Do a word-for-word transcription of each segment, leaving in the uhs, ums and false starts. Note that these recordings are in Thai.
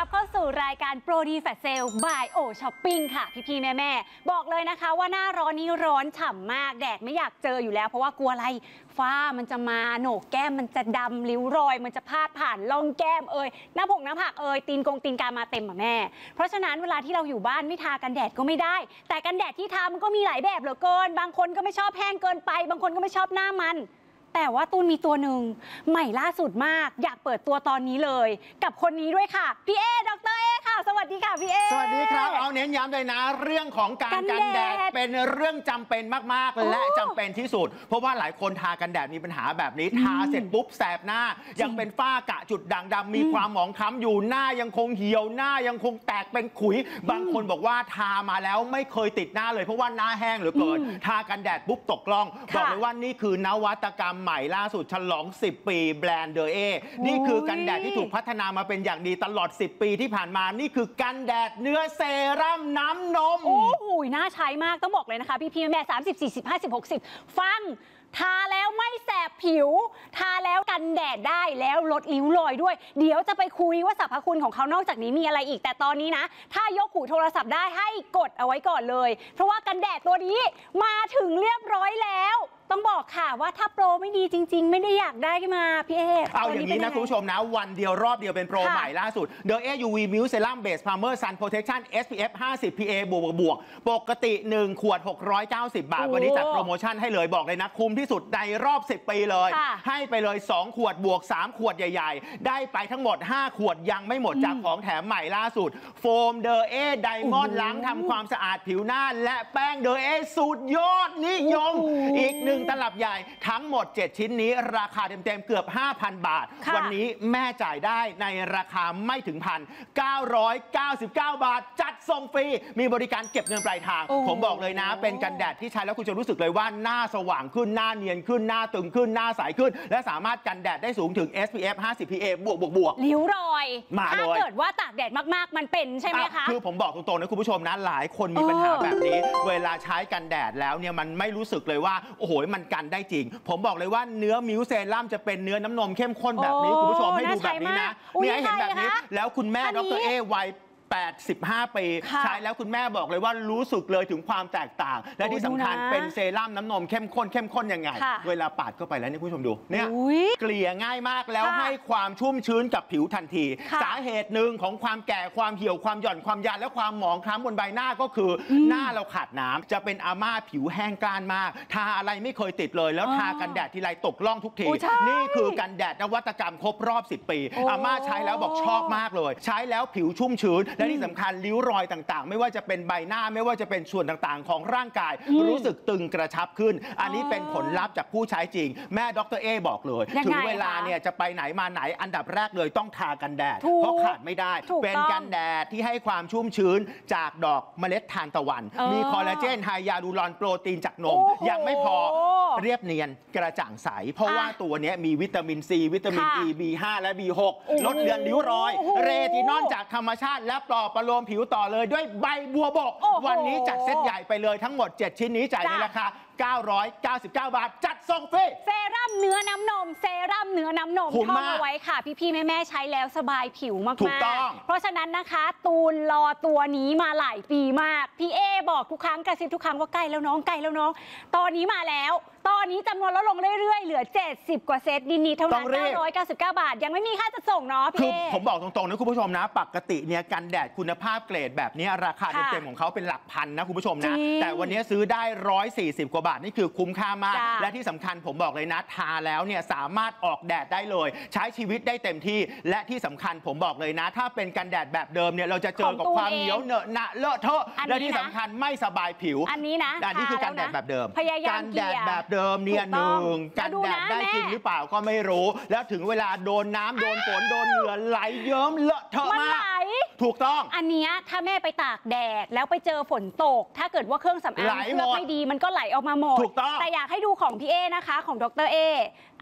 ลับเข้าสู่รายการโปรดีแฟชเซลบายโอช้อปปิ้งค่ะพี่ๆแม่ๆบอกเลยนะคะว่าหน้าร้อนนี้ร้อนฉ่ำมากแดดไม่อยากเจออยู่แล้วเพราะว่ากลัวอะไรฝ้ามันจะมาโหนกแก้มมันจะดำริ้วรอยมันจะพาดผ่านร่องแก้มเอ่ยหน้าผงหน้าผากเอ่ยตีนกงตีนกามาเต็มอ่ะแม่เพราะฉะนั้นเวลาที่เราอยู่บ้านไม่ทากันแดดก็ไม่ได้แต่กันแดดที่ทามันก็มีหลายแบบเหลือเกินบางคนก็ไม่ชอบแห้งเกินไปบางคนก็ไม่ชอบหน้ามันแต่ว่าตูนมีตัวหนึ่งใหม่ล่าสุดมากอยากเปิดตัวตอนนี้เลยกับคนนี้ด้วยค่ะพี่เอดรเอค่ะสวัสดีค่ะพี่เอสวัสดีครับเอาเน้นย้ำเลยนะเรื่องของการกันแดดเป็นเรื่องจำเป็นมากๆและจำเป็นที่สุดเพราะว่าหลายคนทากันแดดมีปัญหาแบบนี้ทาเสร็จปุ๊บแสบหน้ายังเป็นฝ้ากระจุดด่างดำมีความหมองคล้ำอยู่หน้ายังคงเหี่ยวหน้ายังคงแตกเป็นขุยบางคนบอกว่าทามาแล้วไม่เคยติดหน้าเลยเพราะว่าหน้าแห้งเหลือเกินทากันแดดปุ๊บตกกล้องบอกเลยว่านี่คือนวัตกรรมใหม่ล่าสุดฉลองสิบปีแบรนด์เดอเอนี่คือกันแดดที่ถูกพัฒนามาเป็นอย่างดีตลอดสิบปีที่ผ่านมานี่คือกันแดดเนื้อเซรั่มน้ำนมโอ้โหน่าใช้มากต้องบอกเลยนะคะพี่พี่แม่สามสิบสี่สิบห้าสิบหกสิบฟังทาแล้วไม่แสบผิวทาแล้วกันแดดได้แล้วลดริ้วรอยด้วยเดี๋ยวจะไปคุยว่าสรรพคุณของเขานอกจากนี้มีอะไรอีกแต่ตอนนี้นะถ้ายกหูโทรศัพท์ได้ให้กดเอาไว้ก่อนเลยเพราะว่ากันแดดตัวนี้มาถึงเรียบร้อยแล้วต้องบอกค่ะว่าถ้าโปรไม่ดีจริงๆไม่ได้อยากได้มาพี่เอเอาอย่างนี้นะคุณผู้ชมนะวันเดียวรอบเดียวเป็นโปรใหม่ล่าสุด The A ยู วี Milk Serum Base Primer Sun Protection เอส พี เอฟ ห้าสิบ พี เอ บวกบวกปกติหนึ่งขวดหกร้อยเก้าสิบบาทวันนี้จัดโปรโมชั่นให้เลยบอกเลยนะคุ้มที่สุดในรอบสิบปีเลยให้ไปเลยสองขวดบวกสามขวดใหญ่ๆได้ไปทั้งหมดห้าขวดยังไม่หมดจากของแถมใหม่ล่าสุดโฟม The A Diamond ล้างทำความสะอาดผิวหน้าและแป้ง The A สุดยอดนิยมอีกหนึ่งตลับใหญ่ทั้งหมดเจ็ดชิ้นนี้ราคาเต็มๆเกือบ ห้าพัน บาทวันนี้แม่จ่ายได้ในราคาไม่ถึงพัน เก้าร้อยเก้าสิบเก้า บาทจัดส่งฟรีมีบริการเก็บเงินปลายทางผมบอกเลยนะเป็นกันแดดที่ใช้แล้วคุณจะรู้สึกเลยว่าหน้าสว่างขึ้นหน้าเนียนขึ้นหน้าตึงขึ้นหน้าใสขึ้นและสามารถกันแดดได้สูงถึง เอส พี เอฟ ห้าสิบ พี เอ บวกบวกบวกริ้วรอยมาเลยถ้าเกิดว่าตากแดดมากๆมันเป็นใช่ไหมคะคือผมบอกตรงๆนะคุณผู้ชมนะหลายคนมีปัญหาแบบนี้เวลาใช้กันแดดแล้วเนี่ยมันไม่รู้สึกเลยว่าโอ้โหมันกันได้จริงผมบอกเลยว่าเนื้อมิลค์เซรั่มจะเป็นเนื้อน้ำนมเข้มข้นแบบนี้คุณผู้ชมให้ดูแบบนี้นะเนี่ยเห็นแบบนี้แล้วคุณแม่ดรเอวัยแปดสิบห้าปีใช้แล้วคุณแม่บอกเลยว่ารู้สึกเลยถึงความแตกต่างและที่สำคัญเป็นเซรั่มน้ำนมเข้มข้นเข้มข้นยังไงเวลาปาดเข้าไปแล้วนี่คุณผู้ชมดูเนี่ยเกลี่ยง่ายมากแล้วให้ความชุ่มชื้นกับผิวทันทีสาเหตุหนึ่งของความแก่ความเหี่ยวความหย่อนความยานและความหมองคล้ำบนใบหน้าก็คือหน้าเราขาดน้ำจะเป็นอาม่าผิวแห้งกร้านมากทาอะไรไม่เคยติดเลยแล้วทากันแดดทีไรตกล่องทุกทีนี่คือกันแดดนวัตกรรมครบรอบสิบปีอาม่าใช้แล้วบอกชอบมากเลยใช้แล้วผิวชุ่มชื้นและที่สำคัญริ้วรอยต่างๆไม่ว่าจะเป็นใบหน้าไม่ว่าจะเป็นส่วนต่างๆของร่างกายรู้สึกตึงกระชับขึ้นอันนี้เป็นผลลัพธ์จากผู้ใช้จริงแม่ดรเอบอกเลยถึงเวลาเนี่ยจะไปไหนมาไหนอันดับแรกเลยต้องทากันแดดเพราะขาดไม่ได้เป็นกันแดดที่ให้ความชุ่มชื้นจากดอกเมล็ดทานตะวันมีคอลลาเจนไฮยาลูรอนโปรตีนจากนมยังไม่พอเรียบเนียนกระจ่างใสเพราะว่าตัวนี้มีวิตามินซีวิตามิน อี บี ห้า และ บี หก ลดเลือนริ้วรอยเรตินอลจากธรรมชาติและปลอบประโลมผิวต่อเลยด้วยใบบัวบกวันนี้จัดเซตใหญ่ไปเลยทั้งหมดเจ็ดชิ้นนี้จ่ายในราคาเก้าร้อยเก้าสิบเก้า บาทจัดส่งฟรีเซรั่มเนื้อน้ำนมเซรั่มเนื้อน้ำนมท่องเอาไว้ค่ะพี่ๆแม่ๆใช้แล้วสบายผิวมากๆถูกต้องเพราะฉะนั้นนะคะตูนรอตัวนี้มาหลายปีมากพี่เอบอกทุกครั้งกระซิบทุกครั้งว่าใกล้แล้วน้องใกล้แล้วน้องตอนนี้มาแล้วตอนนี้จำนวนลดลงเรื่อยๆเหลือเจ็ดสิบกว่าเซตนิดๆเท่านั้นเก้าร้อยเก้าสิบเก้า บาทยังไม่มีค่าจัดส่งเนาะพี่เอผมบอกตรงๆนะคุณผู้ชมนะปกติเนี่ยกันแดดคุณภาพเกรดแบบนี้ราคาเต็มๆของเขาเป็นหลักพันนะคุณผู้ชมนะแต่วันนี้ซื้อได้หนึ่งร้อยสี่สิบกว่าบาทนี่คือคุ้มค่ามากและที่สำคัญผมบอกเลยนะทาแล้วเนี่ยสามารถออกแดดได้เลยใช้ชีวิตได้เต็มที่และที่สำคัญผมบอกเลยนะถ้าเป็นกันแดดแบบเดิมเนี่ยเราจะเจอกับความเหนียวเหนอะหนะเลอะเทอะและที่สำคัญไม่สบายผิวอันนี้นะอันนี้คือกันแดดแบบเดิมกันแดดแบบเดิมเนี่ยหนึ่งกันแดดได้จริงหรือเปล่าก็ไม่รู้แล้วถึงเวลาโดนน้ำโดนฝนโดนเหงื่อไหลเยิ้มเลอะเทอะมากถูกต้องอันนี้ถ้าแม่ไปตากแดดแล้วไปเจอฝนตกถ้าเกิดว่าเครื่องสำอางเคลือบไม่ดีมันก็ไหลออกมาหมดแต่อยากให้ดูของพี่เอนะคะของดรเอ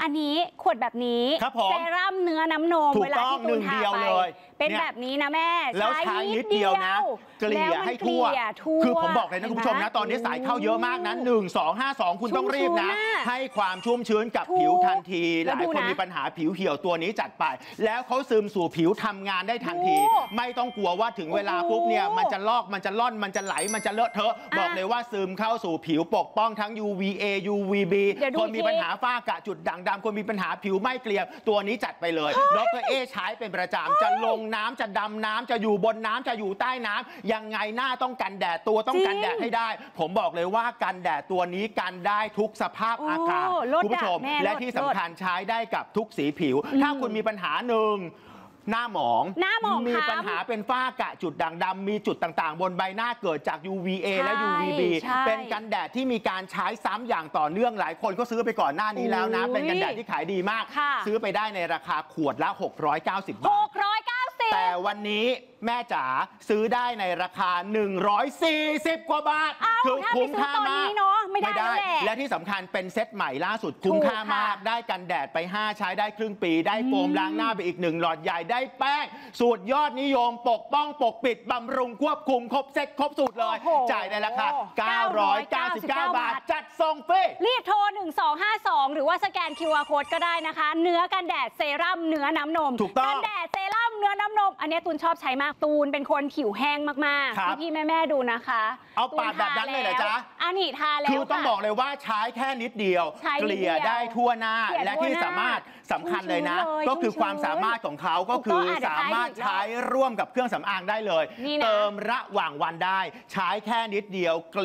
อันนี้ขวดแบบนี้ครับผมเซรั่มเนื้อน้ำนมถูกเวลาต้องที่ตูนหนึ่งทาเดียวไปเลยเป็นเนี่ยแบบนี้นะแม่แล้วใช้นิดเดียวนะเกลี่ยให้ทั่วแล้วมันเกลี่ยทั่วคือผมบอกเลยนะคุณผู้ชมนะตอนนี้สายเข้าเยอะมากนะหนึ่ง สอง ห้า สองคุณต้องรีบนะชุ่มชื้นน่ะให้ความชุ่มชื้นกับถูกผิวทันที หแล้วลายดูคนนะมีปัญหาผิวเหี่ยวตัวนี้จัดไป แล้วเขาซึมสู่ผิวทำงานได้ทันทีโอ้ไม่ต้องกลัวว่าถึงเวลาปุ๊บเนี่ยมันจะลอกมันจะล่อนมันจะไหลมันจะเลอะเทอะอ่ะบอกเลยว่าซึมเข้าสู่ผิวปกป้องทั้ง ยู วี เอ ยู วี บีเดี๋ยวดูคนมีอีกทีปัญหาฝ้ากระจุดด่างดำคนมีปัญหาผิวไม่เกลี่ยตัวนี้จัดไปเลยดรเอใช้เป็นประจำจะลงน้ำจะดำน้ำจะอยู่บนน้ำจะอยู่ใต้น้ำยังไงหน้าต้องกันแดดตัวต้องกันแดดให้ได้ ผมบอกเลยว่ากันแดดตัวนี้กันได้ทุกสภาพอากาศโอ้ลดคุณผู้ชมอะแม่และลดที่สำคัญใช้ได้กับทุกสีผิว ถ้าคุณมีปัญหาหนึ่งหน้าหมองหน้าหมองมีคล้ำปัญหาเป็นฝ้ากระจุดด่างดำมีจุดต่างๆ บนใบหน้าเกิดจาก ยู วี เอ และ ยู วี บีใช่เป็นกันแดดที่มีการใช้ซ้ำอย่างต่อเนื่องหลายคนก็ซื้อไปก่อนหน้านี้แล้วนะอุ๊ยเป็นกันแดดที่ขายดีมากค่ะซื้อไปได้ในราคาขวดละ หกร้อยเก้าสิบ บาหทกร้อยเก้าสิบแต่วันนี้แม่จ๋าซื้อได้ในราคา หนึ่งร้อยสี่สิบ กว่าบาทเอ้าคือถ้าไปคุ้มซื้อค่าตอนมานี้กเนาะไม่ได้แล้วแหละและที่สำคัญเป็นเซตใหม่ล่าสุดคุ้มค่ามากถูกค่ะได้กันแดดไป ห้า ใช้ได้ครึ่งปี ได้โฟมล้างหน้าไปอีกหนึ่งหลอดใหญ่ได้แป้ง สูตรยอดนิยมปกป้องปกปิดบำรุงควบคุมครบเซตครบสูตรเลยโอ้โหจ่ายในราคา เก้าร้อยเก้าสิบเก้า บาท จัดส่งฟรีรีบโทร หนึ่ง สอง ห้า สอง หรือว่าสแกน คิว อาร์ Code ก็ได้นะคะ เนื้อกันแดดเซรั่มเนื้อน้ำนมถูกต้องกันแดดเซรั่มเนื้อน้ำนม อันนี้ตูนชอบใช้มาก ตูนเป็นคนผิวแห้งมากครับๆ พี่ๆแม่ ๆ ดูนะคะเอาตูปาดแบบนั้นเลยเหรอจ๊ะอันนี้ทาแล้วคือต้องค่ะบอกเลยว่าใช้แค่นิดเดียวใช้เกนิดเดีลี่ยยว ได้ทั่วหน้าเกลี่ยและที่ทั่วหน้าสามารถสำคัญเลยนะชุ่มชื้นเลยก็คือชุ่มชื้นความสามารถของเขาก็ถูกต้คือ องอ่ะเดี๋ยวสามารถใช้อีกรอบใช้ร่วมกับเครื่องสำอางได้เลยนี่นะเติมระหว่างวันได้ ใช้แค่นิดเดียว